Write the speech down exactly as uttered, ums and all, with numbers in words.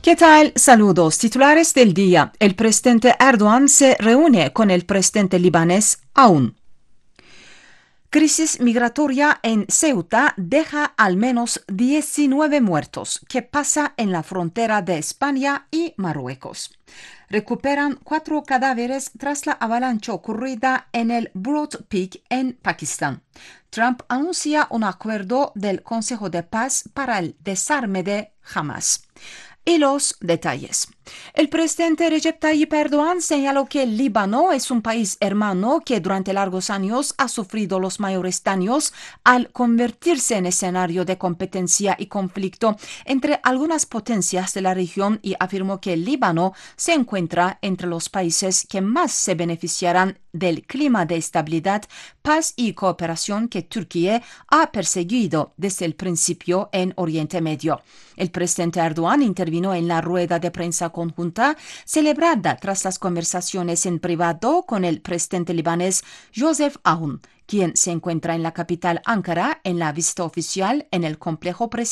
¿Qué tal? Saludos. Titulares del día. El presidente Erdogan se reúne con el presidente libanés Aoun. Crisis migratoria en Ceuta deja al menos diecinueve muertos. ¿Qué pasa en la frontera de España y Marruecos? Recuperan cuatro cadáveres tras la avalancha ocurrida en el Broad Peak en Pakistán. Trump anuncia un acuerdo del Consejo de Paz para el desarme de Hamas. Y los detalles. El presidente Recep Tayyip Erdogan señaló que el Líbano es un país hermano que durante largos años ha sufrido los mayores daños al convertirse en escenario de competencia y conflicto entre algunas potencias de la región y afirmó que el Líbano se encuentra entre los países que más se beneficiarán del clima de estabilidad, paz y cooperación que Turquía ha perseguido desde el principio en Oriente Medio. El presidente Erdogan intervino en la rueda de prensa conjunta celebrada tras las conversaciones en privado con el presidente libanés Joseph Aoun, quien se encuentra en la capital Ankara en la visita oficial en el complejo presidencial